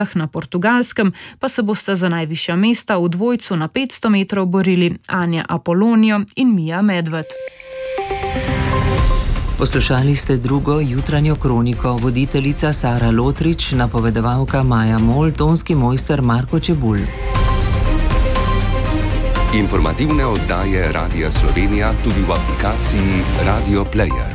Na Portugalskem pa se bosta za najvišja mesta v dvojcu na 500 metrov borili Anja Apolonio in Mija Medved. Poslušali ste drugo jutranjo kroniko, voditeljica Sara Lotrič, napovedovalka Maja Mol, tonski mojster Marko Čebulj. Informativne oddaje Radia Slovenija tudi v aplikaciji Radio Player.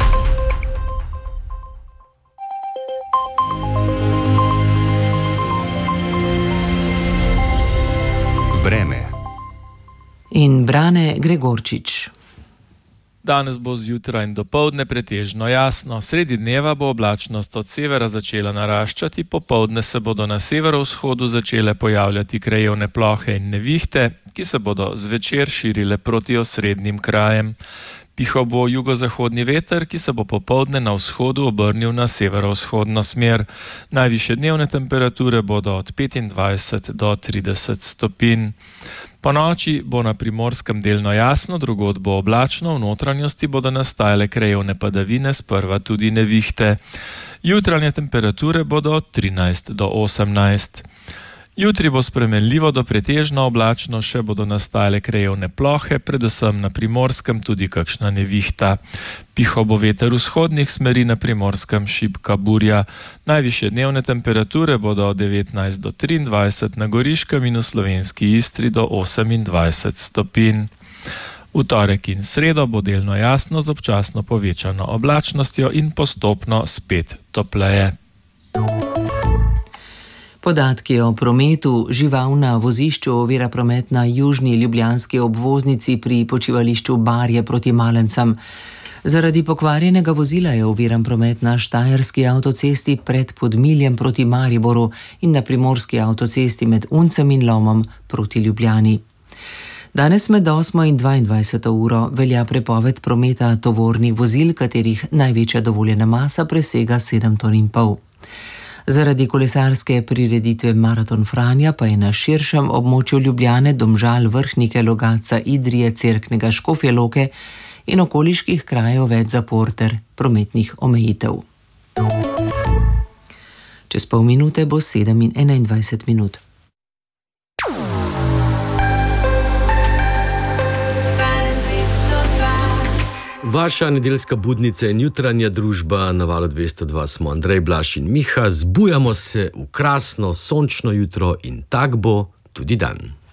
Vreme. In Brane Gregorčič. Danes bo zjutraj in dopoldne pretežno jasno. Sredi dneva bo oblačnost od severa začela naraščati, popoldne se bodo na severovzhodu začele pojavljati krajevne plohe in nevihte, ki se bodo zvečer širile proti osrednjim krajem. Pihal bo jugozahodni veter, ki se bo popoldne na vzhodu obrnil na severovzhodno smer. Najvišje dnevne temperature bodo od 25 do 30 stopinj. Po noči bo na Primorskem delno jasno, drugod bo oblačno, v notranjosti bodo nastajale krajevne padavine, sprva tudi nevihte. Jutranje temperature bodo od 13 do 18. Jutri bo spremenljivo do pretežno oblačno, še bodo nastajale krajevne plohe, predvsem na Primorskem tudi kakšna nevihta. Pihal bo veter vzhodnih smeri, na Primorskem šibka burja. Najvišje dnevne temperature bodo od 19 do 23, na Goriškem in v slovenski Istri do 28 stopinj. V torek in sredo bo delno jasno z občasno povečano oblačnostjo in postopno spet topleje. Podatki o prometu žival na vozišču ovira promet na južni ljubljanski obvoznici pri počivališču Barje proti Malencem. Zaradi pokvarjenega vozila je oviran promet na štajerski avtocesti pred Podmiljem proti Mariboru in na primorski avtocesti med Uncem in Lomom proti Ljubljani. Danes med 8 in 22 uro velja prepoved prometa tovornih vozil, katerih največja dovoljena masa presega 7,5 ton. Zaradi kolesarske prireditve Maraton Franja pa je na širšem območju Ljubljane, Domžal, Vrhnike, Logatca, Idrije, Cerknega, Škofje Loke in okoliških krajev več zapor ter prometnih omejitev. Čez pol minute bo 7 in 21 minut. Vaša nedeljska budnica in jutranja družba na Valu 202 smo Andrej, Blaž in Miha. Zbujamo se v krasno, sončno jutro in tak bo tudi dan.